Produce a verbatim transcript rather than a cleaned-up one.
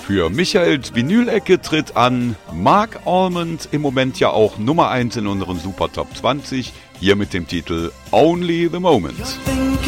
Für Michaels Vinyl-Ecke tritt an Mark Almond, im Moment ja auch Nummer eins in unseren Super Top zwanzig, hier mit dem Titel Only the Moment.